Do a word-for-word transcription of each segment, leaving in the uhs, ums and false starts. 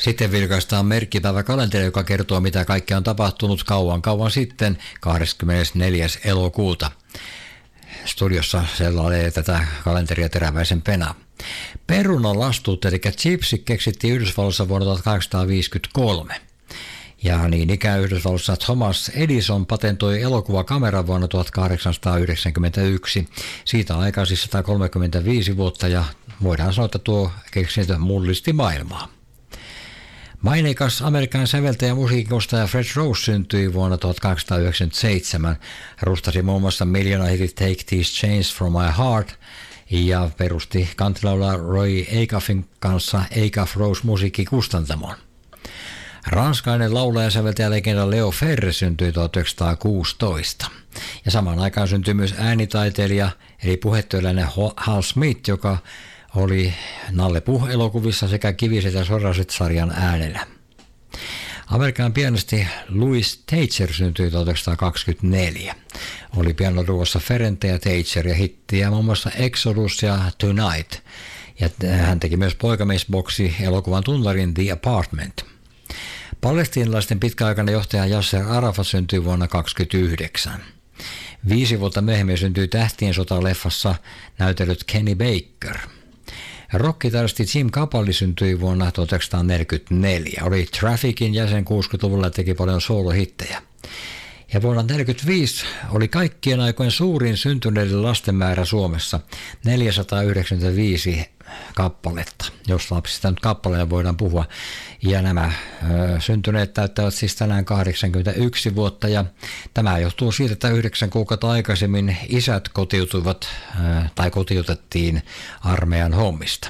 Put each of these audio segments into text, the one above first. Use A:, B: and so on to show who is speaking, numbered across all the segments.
A: Sitten vilkaistaan merkkipäiväkalenteri, joka kertoo, mitä kaikkea on tapahtunut kauan kauan sitten, kahdeskymmenesneljäs elokuuta. Studiossa sellailee tätä kalenteria teräväisen pena. Perunalastut, eli chipsi, keksittiin Yhdysvalloissa vuonna tuhatkahdeksansataaviisikymmentäkolme. Ja niin ikään Yhdysvalloissa Thomas Edison patentoi elokuvakameran vuonna tuhatkahdeksansataayhdeksänkymmentäyksi. Siitä aikaa siis sata kolmekymmentäviisi vuotta ja voidaan sanoa, että tuo keksintö mullisti maailmaa. Maineikas Amerikan säveltäjä ja musiikinostaja Fred Rose syntyi vuonna tuhatkahdeksansataayhdeksänkymmentäseitsemän. Rustasi muun muassa miljoonahitit Take These Chains From My Heart ja perusti kantilaulaa Roy Acuffin kanssa Acuff Rose musiikkikustantamon. Ranskainen laulaja ja säveltäjä legenda Leo Ferre syntyi tuhatyhdeksänsataakuusitoista. Ja samaan aikaan syntyi myös äänitaiteilija eli puhetyöläinen Hal Smith, joka oli Nalle Puh-elokuvissa sekä Kiviset ja Soraset-sarjan äänellä. Amerikan pianisti Louis Tager syntyi tuhatyhdeksänsataakaksikymmentäneljä. Oli pianoduossa Ferente ja Tager ja hittiä muun muassa Exodus ja Tonight. Ja hän teki myös poikamiesboksi elokuvan tunnelin The Apartment. Palestiinalaisten pitkäaikainen johtaja Yasser Arafat syntyi vuonna tuhatyhdeksänsataakaksikymmentäyhdeksän. Viisi vuotta myöhemmin syntyi Tähtien sota-leffassa näytellyt Kenny Baker. Rock-kitaristi Jim Capaldi syntyi vuonna tuhatyhdeksänsataaneljäkymmentäneljä. Oli Trafficin jäsen kuusikymmentäluvulla ja teki paljon soolohittejä. Ja vuonna tuhatyhdeksänsataaneljäkymmentäviisi oli kaikkien aikojen suurin syntyneiden lasten määrä Suomessa, neljäsataayhdeksänkymmentäviisi kappaletta, jos lapsista nyt kappaleilla voidaan puhua. Ja nämä ö, syntyneet täyttävät siis tänään kahdeksankymmentäyksi vuotta ja tämä johtuu siitä, että yhdeksän kuukautta aikaisemmin isät kotiutuivat ö, tai kotiutettiin armeijan hommista.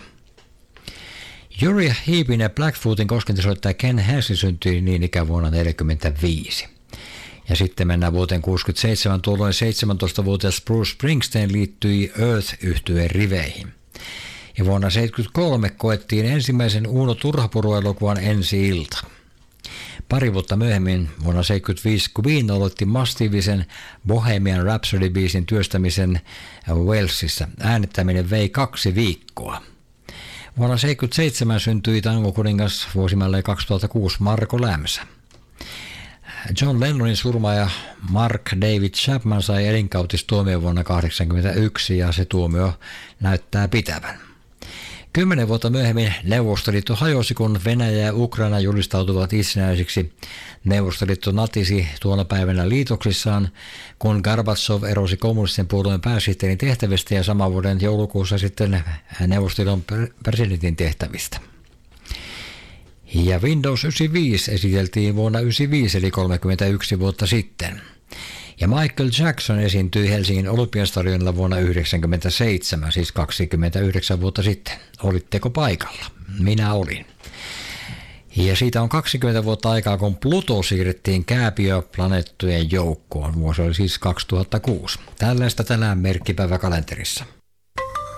A: Uriah Heepin ja Blackfootin koskentisoittaja Ken Hensley syntyi niin ikään vuonna tuhatyhdeksänsataaneljäkymmentäviisi. Ja sitten mennään vuoteen kuusikymmentäseitsemän, tuolloin seitsemäntoistavuotias Bruce Springsteen liittyi Earth-yhtyeen riveihin. Ja vuonna tuhatyhdeksänsataaseitsemänkymmentäkolme koettiin ensimmäisen Uno Turhapuro-elokuvan ensi-ilta. Pari vuotta myöhemmin, vuonna tuhatyhdeksänsataaseitsemänkymmentäviisi, Queen aloitti massiivisen Bohemian Rhapsody-biisin työstämisen Walesissa. Äänittäminen vei kaksi viikkoa. Vuonna tuhatyhdeksänsataaseitsemänkymmentäseitsemän syntyi tangokuningas vuosimalleen kaksituhattakuusi Marco Lämsä. John Lennonin surmaaja Mark David Chapman sai elinkautistuomion vuonna tuhatyhdeksänsataakahdeksankymmentäyksi ja se tuomio näyttää pitävän. Kymmenen vuotta myöhemmin Neuvostoliitto hajosi, kun Venäjä ja Ukraina julistautuvat itsenäisiksi. Neuvostoliitto natisi tuona päivänä liitoksissaan, kun Gorbatsov erosi kommunistisen puolueen pääsihteerin tehtävistä ja saman vuoden joulukuussa sitten Neuvostoliiton presidentin tehtävistä. Ja Windows yhdeksänkymmentäviisi esiteltiin vuonna yhdeksänkymmentäviisi eli kolmekymmentäyksi vuotta sitten. Ja Michael Jackson esiintyi Helsingin Olympiastadionilla vuonna yhdeksänkymmentäseitsemän, siis kaksikymmentäyhdeksän vuotta sitten. Olitteko paikalla? Minä olin. Ja siitä on kaksikymmentä vuotta aikaa, kun Pluto siirrettiin kääpiöplaneettojen joukkoon. Vuosi oli siis kaksituhattakuusi. Tällaista tänään merkkipäiväkalenterissa.